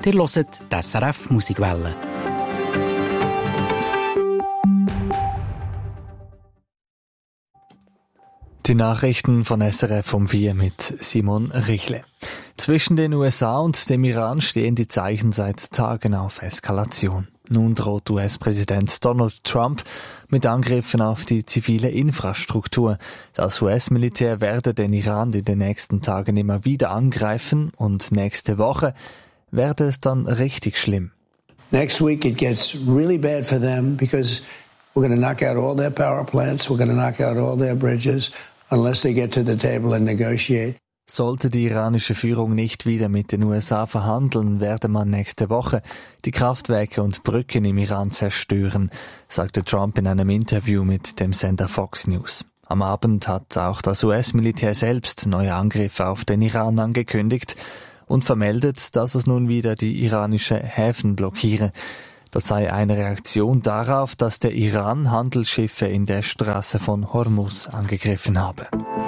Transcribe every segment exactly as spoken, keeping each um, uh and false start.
Ihr hört die S R F Musikwelle. Die Nachrichten von S R F um vier mit Simon Richle. Zwischen den U S A und dem Iran stehen die Zeichen seit Tagen auf Eskalation. Nun droht U S-Präsident Donald Trump mit Angriffen auf die zivile Infrastruktur. Das U S-Militär werde den Iran in den nächsten Tagen immer wieder angreifen und nächste Woche werde es dann richtig schlimm. Next week it gets really bad for them because we're going to knock out all their power plants, we're going to knock out all their bridges unless they get to the table and negotiate. Sollte die iranische Führung nicht wieder mit den U S A verhandeln, werde man nächste Woche die Kraftwerke und Brücken im Iran zerstören, sagte Trump in einem Interview mit dem Sender Fox News. Am Abend hat auch das U S-Militär selbst neue Angriffe auf den Iran angekündigt und vermeldet, dass es nun wieder die iranische Häfen blockiere. Das sei eine Reaktion darauf, dass der Iran Handelsschiffe in der Straße von Hormuz angegriffen habe.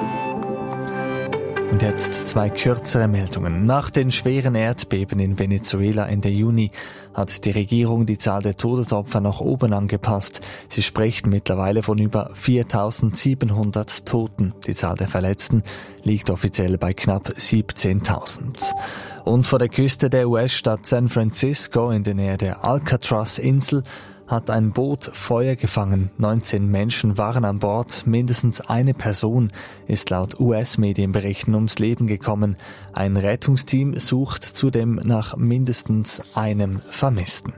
Und jetzt zwei kürzere Meldungen. Nach den schweren Erdbeben in Venezuela Ende Juni hat die Regierung die Zahl der Todesopfer nach oben angepasst. Sie spricht mittlerweile von über viertausendsiebenhundert Toten. Die Zahl der Verletzten liegt offiziell bei knapp siebzehntausend. Und vor der Küste der U S-Stadt San Francisco in der Nähe der Alcatraz-Insel hat ein Boot Feuer gefangen. neunzehn Menschen waren an Bord. Mindestens eine Person ist laut U S-Medienberichten ums Leben gekommen. Ein Rettungsteam sucht zudem nach mindestens einem Vermissten.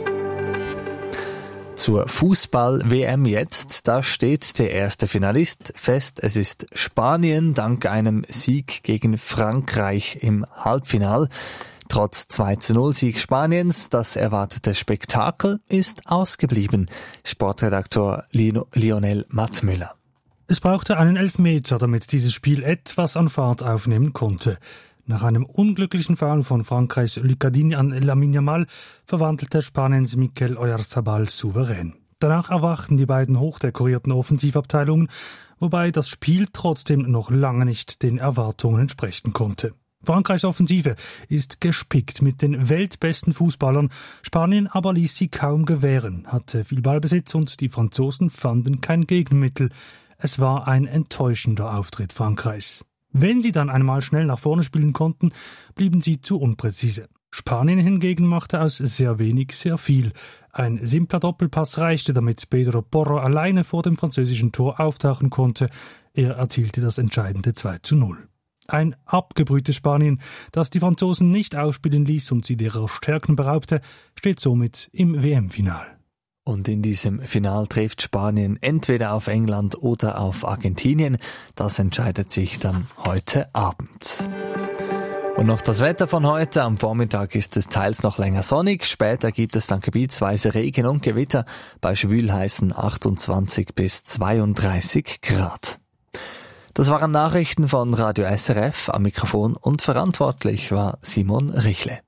Zur Fußball-W M jetzt, da steht der erste Finalist fest. Es ist Spanien dank einem Sieg gegen Frankreich im Halbfinal. Trotz zwei zu null Sieg Spaniens, das erwartete Spektakel ist ausgeblieben. Sportredaktor Lionel Mattmüller. Es brauchte einen Elfmeter, damit dieses Spiel etwas an Fahrt aufnehmen konnte. Nach einem unglücklichen Foul von Frankreichs Lucadini an Lamine Yamal verwandelte Spaniens Mikel Oyarzabal souverän. Danach erwachten die beiden hochdekorierten Offensivabteilungen, wobei das Spiel trotzdem noch lange nicht den Erwartungen entsprechen konnte. Frankreichs Offensive ist gespickt mit den weltbesten Fußballern, Spanien aber ließ sie kaum gewähren, hatte viel Ballbesitz und die Franzosen fanden kein Gegenmittel. Es war ein enttäuschender Auftritt Frankreichs. Wenn sie dann einmal schnell nach vorne spielen konnten, blieben sie zu unpräzise. Spanien hingegen machte aus sehr wenig sehr viel. Ein simpler Doppelpass reichte, damit Pedro Porro alleine vor dem französischen Tor auftauchen konnte. Er erzielte das entscheidende zwei zu null. Ein abgebrühtes Spanien, das die Franzosen nicht aufspielen ließ und sie ihrer Stärken beraubte, steht somit im W M-Final. Und in diesem Final trifft Spanien entweder auf England oder auf Argentinien. Das entscheidet sich dann heute Abend. Und noch das Wetter von heute. Am Vormittag ist es teils noch länger sonnig. Später gibt es dann gebietsweise Regen und Gewitter bei schwülheißen achtundzwanzig bis zweiunddreißig Grad. Das waren Nachrichten von Radio S R F. Am Mikrofon und verantwortlich war Simon Richle.